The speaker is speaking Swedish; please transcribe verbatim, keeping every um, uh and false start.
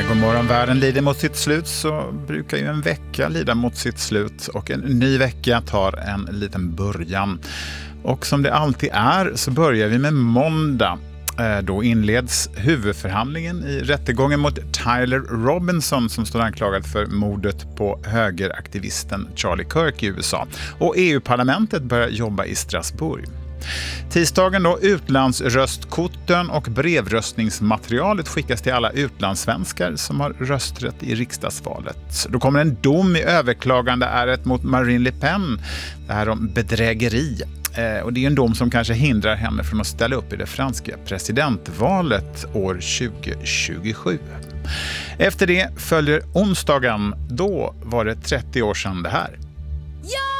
När God morgon världen lider mot sitt slut så brukar ju en vecka lida mot sitt slut och en ny vecka tar en liten början. Och som det alltid är så börjar vi med måndag. Då inleds huvudförhandlingen i rättegången mot Tyler Robinson som står anklagad för mordet på högeraktivisten Charlie Kirk i U S A. Och E U-parlamentet börjar jobba i Strasbourg. Tisdagen då utlandsröstkorten och brevröstningsmaterialet skickas till alla utlandssvenskar som har rösträtt i riksdagsvalet. Då kommer en dom i överklagande ärendet mot Marine Le Pen, det här om bedrägeri. Eh, och det är en dom som kanske hindrar henne från att ställa upp i det franska presidentvalet år tjugo tjugosju. Efter det följer onsdagen, då var det trettio år sedan det här.